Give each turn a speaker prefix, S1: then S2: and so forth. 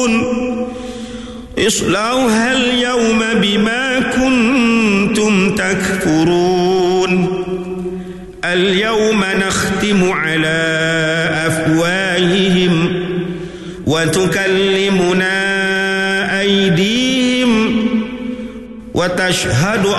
S1: اصلوها اليوم بما كنتم تكفرون اليوم نختم على أفواههم وتكلمنا أيديهم وتشهد